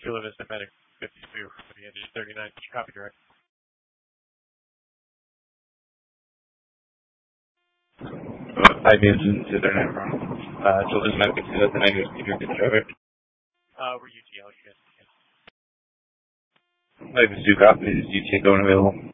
Chula Vista Medic 52, for the engine 39, copy direct. Five engines to their net wrong. Chula Vista Medic 52, that's the negative, keep your good traffic. We're UTL, you guys. Life is 2 copies, UTA going available.